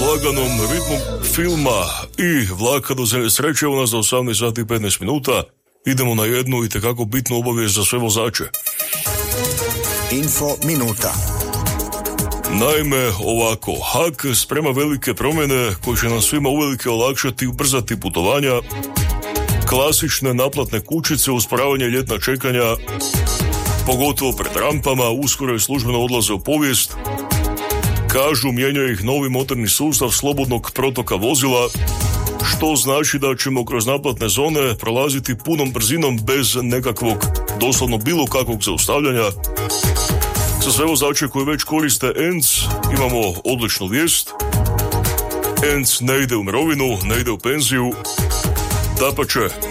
laganom ritmu filma i vlaka do zemlje sreće u nas do 18 sati i 15 minuta. Idemo na jednu i tekako bitnu obavijest za sve vozače. Info minuta. Naime, ovako, HAK sprema velike promjene koje će nam svima uvelike olakšati i ubrzati putovanja, klasične naplatne kućice, usporavanje ljetna čekanja, pogotovo pred rampama, uskoro i službeno odlaze u povijest. Kažu, mijenja ih novi moderni sustav slobodnog protoka vozila, što znači da ćemo kroz naplatne zone prolaziti punom brzinom bez nekakvog, doslovno bilo kakvog zaustavljanja. Za sve vozače koji već koriste ENC imamo odličnu vijest. ENC ne ide u mirovinu, ne ide u penziju, dapače,